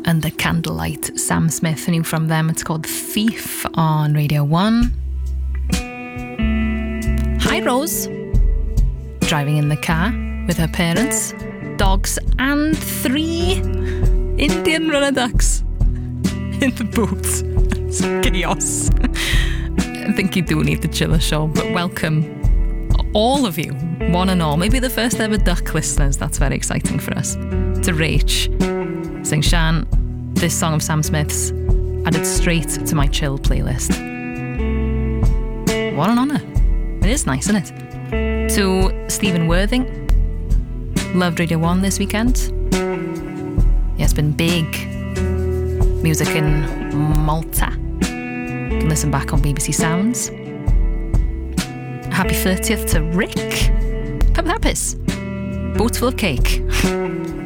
and the Candlelight. Sam Smith, new from them. It's called Thief on Radio 1. Hi, Rose. Driving in the car with her parents, dogs, and 3 Indian runner ducks in the boot. It's chaos. I think you do need to chill a show, but welcome all of you, one and all. Maybe the first ever duck listeners. That's very exciting for us. To Rach saying, Shan, this song of Sam Smith's added straight to my chill playlist. What an honour. It is nice, isn't it? To Stephen Worthing, loved Radio 1 this weekend. Yeah, it's been big music in Malta. You can listen back on BBC Sounds. Happy 30th to Rick. Pep Happis. Boat full of cake.